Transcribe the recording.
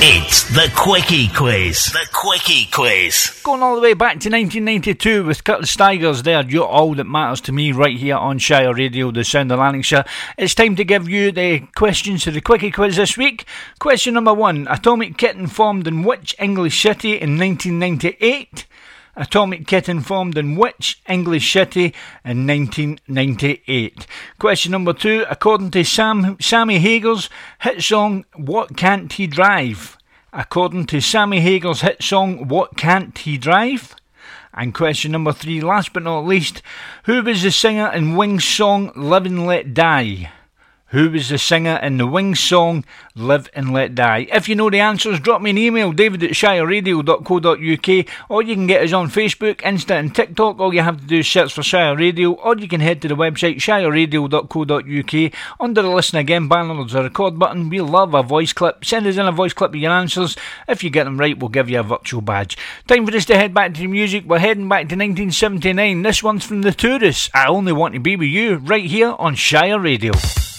It's the Quickie Quiz. The Quickie Quiz. Going all the way back to 1992 with Curtis Stigers there. You're all that matters to me right here on Shire Radio, the sound of Lanarkshire. It's time to give you the questions to the Quickie Quiz this week. Question number 1. Atomic Kitten formed in which English city in 1998? Atomic Kitten formed in which English city in 1998? Question number 2. According to Sammy Hagar's hit song, What Can't He Drive? According to Sammy Hagar's hit song, What Can't He Drive? And question number 3, last but not least, who was the singer in Wings' song Live and Let Die? Who was the singer in the Wings song Live and Let Die? If you know the answers, drop me an email, david@shireradio.co.uk, or you can get us on Facebook, Insta and TikTok. All you have to do is search for Shire Radio, or you can head to the website shireradio.co.uk. Under the Listen Again banner there's a record button. We love a voice clip. Send us in a voice clip of your answers. If you get them right, we'll give you a virtual badge. Time for us to head back to the music. We're heading back to 1979. This one's from The Tourists. I Only Want to Be With You, right here on Shire Radio.